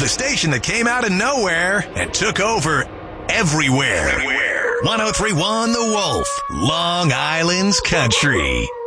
The station that came out of nowhere and took over everywhere. 103.1 The Wolf, Long Island's Country.